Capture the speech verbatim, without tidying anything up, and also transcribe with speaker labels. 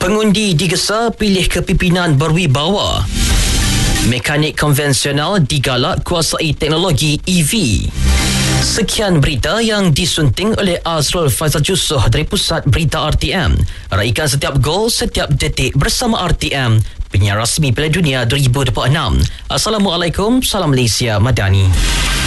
Speaker 1: Pengundi digesa pilih kepimpinan berwibawa. Mekanik konvensional digalak kuasai teknologi E V. Sekian berita yang disunting oleh Azrul Faizal Jusoh dari Pusat Berita R T M. Raikan setiap gol, setiap detik bersama R T M, penyiar rasmi Piala Dunia dua ribu dua puluh enam. Assalamualaikum, salam Malaysia Madani.